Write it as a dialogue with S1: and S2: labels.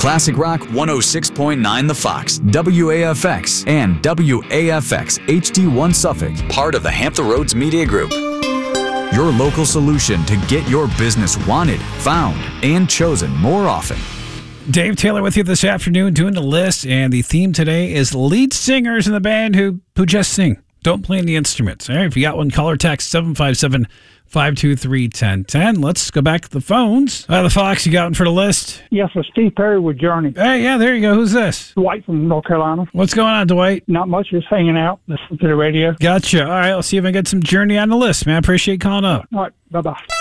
S1: Classic Rock 106.9 The Fox, WAFX, and WAFX HD1 Suffolk, part of the Hampton Roads Media Group. Your local solution to get your business wanted, found, and chosen more often.
S2: Dave Taylor with you this afternoon doing the list, and the theme today is lead singers in the band who just sing. Don't play any instruments. All right, if you got one, call or text 757-523-1010. Let's go back to the phones. The Fox, you got one for the list?
S3: Yes, it's Steve Perry with Journey.
S2: Hey, yeah, there you go. Who's this?
S3: Dwight from North Carolina.
S2: What's going on, Dwight?
S3: Not much, just hanging out, listening to the radio.
S2: Gotcha. All right, let's see if I can get some Journey on the list, man. I appreciate you calling up.
S3: All right, bye-bye.